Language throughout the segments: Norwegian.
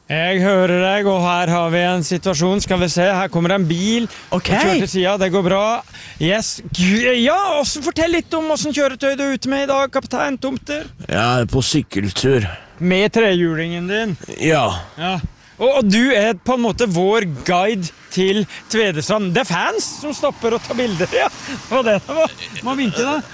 Jeg hører deg, og her har vi en situasjon. Skal vi se, her kommer en bil. Ok. Og kjører til siden, det går bra. Yes. Ja, fortell litt om hvordan kjøretøy du er ute med i dag, kaptein Tomter. Jeg på sykkeltur. Med trehjulingen din. Ja. Ja. Og du er på en måte vår guide til Tvedestrand. Det er fans som stopper og tar bilder, ja. Hva det var? Må vinke da.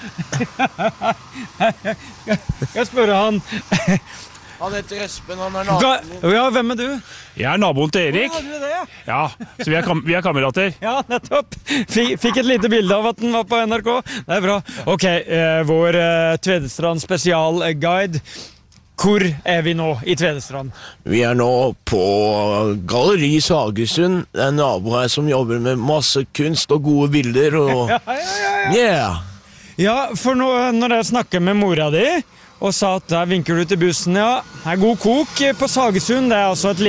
Jeg spørre han. Han heter Espen, han naboen min. Ja, hvem er du? Jeg er naboen til Erik. Ja, du er det, ja. Ja, så vi er kamerater. Ja, nettopp. Fikk et lite bilde av at den var på NRK. Det er bra. Ok, vår Tvedestrand spesialguide. Hvor er vi nå i Tvedestrand? Vi er nå på Galleri Sagesund. Det er en nabo her som jobber med masse kunst og gode bilder. Og... Yeah! Ja, for når jeg snakker med mora di, og sa at der vinker du til bussen, ja. Det er god kok på Sagesund. Det er altså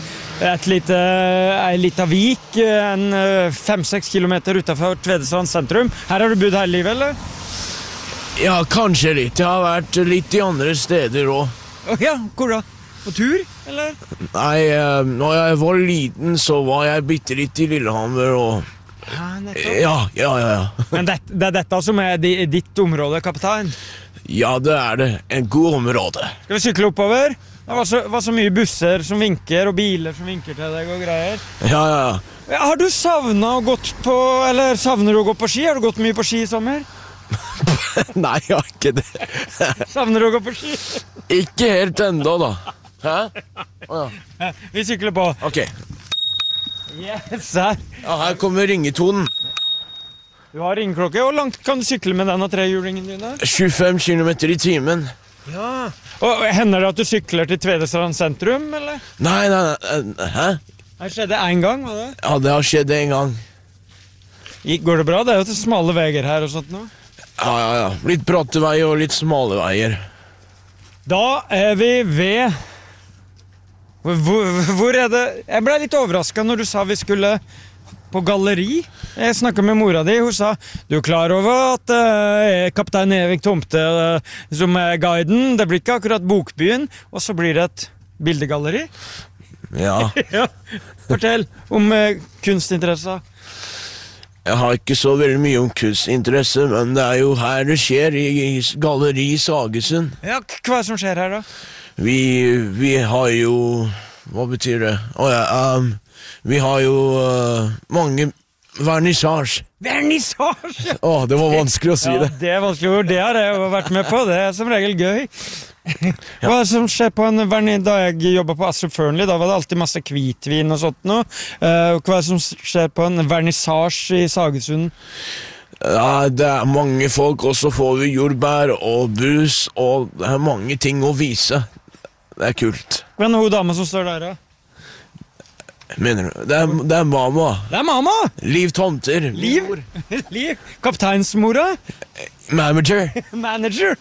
en liten vik, 5-6 kilometer utenfor Tvedestrand sentrum. Her har du bodd hele livet, eller? Ja, kanskje litt. Jeg har vært litt i andre steder også. Ja, hvor da? På tur, eller? Nei, når jeg var liten, så var jeg bitte litt i Lillehammer, og... Ja. Men det er dette som er ditt område, kaptein? Ja, det er det. En god område. Skal vi sykle oppover? Det var så mye busser som vinker, og biler som vinker til deg og greier. Ja. Har du savnet å gått på, eller savner du å gå på ski? Har du gått mye på ski i sommer? Nei, jeg har ikke det. Savner du å gå på ski? Ikke helt enda, da. Hæ? Vi sykler på. Ok. Yes, her. Ja, her kommer ringetonen. Du har ringeklokke. Hvor langt kan du sykle med denne trehjulingen dine? 25 kilometer i timen. Ja. Og hender det at du sykler til Tvedestrand sentrum, eller? Nei, hæ? Det skjedde en gang, var det? Ja, det har skjedd en gang. Går det bra? Det er jo til smale veier her og sånt nå. Ja. Litt bratte veier og litt smale veier. Da er vi ved... Hvor er det? Jeg ble litt overrasket når du sa vi skulle på galleri. Jeg snakket med mora di, hun sa, du er klar over at kaptein Erik Tomter som er guiden, det blir ikke akkurat Bokbyen, og så blir det et bildegalleri. Ja. Ja. Fortell om kunstinteresser. Jeg har ikke så veldig mye om kunstinteresse, men det er jo her det skjer i Galleri Sagesund. Ja, hva er det som skjer her da? Vi har jo... Hva betyr det? Vi har jo mange vernissage. Vernissage! Det var vanskelig å si det. Ja, det er vanskelig ord. Det har jeg jo vært med på. Det er som regel gøy. Hva er det som skjer på en vernissage? Da jeg jobbet på Astrup Fearnley, da var det alltid masse hvitvin og sånt nå. Hva er det som skjer på en vernissage i Sagesund? Ja, det er mange folk, og så får vi jordbær og brus, og det er mange ting å vise. Det er kult. Hvem er hun dame som står der da? Mener du? Det er mamma. Det er mamma! Liv Tomter. Liv? Kapteinsmora? Manager. Manager?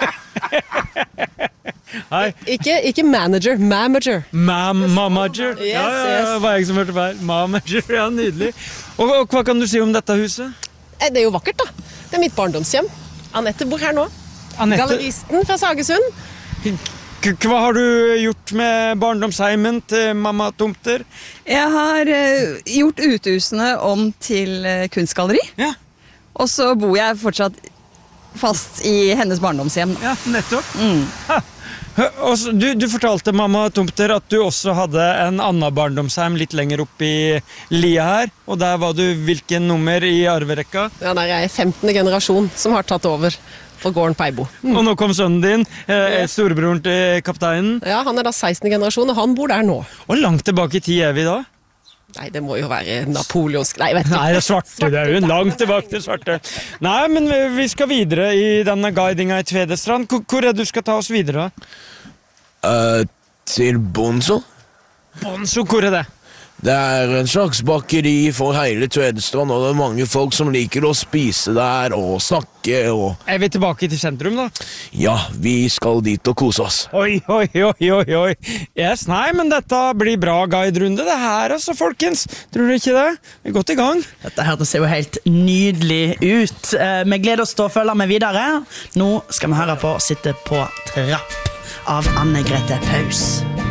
Hei. Ikke manager, mamager. Mamager? Yes, Ja, yes. var jeg som hørte feil. Mamager, ja, nydelig. Og hva kan du si om dette huset? Det er jo vakkert da. Det er mitt barndomshjem. Anette bor her nå. Anette, Galleristen fra Sagesund. hva har du gjort med barndomsheimen til mamma Tomter? Jeg har gjort uthusene om til kunstgalleri. Ja. Og så bor jeg fortsatt fast i hennes barndomshjem. Ja, nettopp. Og så, du fortalte mamma Tomter at du også hadde en annen barndomsheim litt lenger opp i lia her. Og der var du hvilken nummer i arverekka? Ja, der er jeg 15. generasjon som har tatt over på gården Peibo. Og nå kom sønnen din, storebroren til kapteinen. Ja, han er da 16. generasjon, og han bor der nå. Og langt tilbake i tid er vi da? Nei, det må jo være napoleonsk. Nei, vet du. Nei, det er svarte, det er jo langt tilbake til svarte. Nei, men vi skal videre i denne guidinga i Tvedestrand. Hvor er det du skal ta oss videre? Til Bonzo. Bonzo, hvor er det? Det er en slags bakeri for hele Tvedestrand, og det er mange folk som liker å spise der og snakke og... Er vi tilbake til sentrum da? Ja, vi skal dit og kose oss. Oi. Yes, nei, men dette blir bra guiderunde det her altså, folkens. Tror du ikke det? Vi er godt i gang. Dette hørtes jo helt nydelig ut. Vi gleder oss til å følge med videre. Nå skal vi høre på Sitte på trapp av Anne Grete Paus.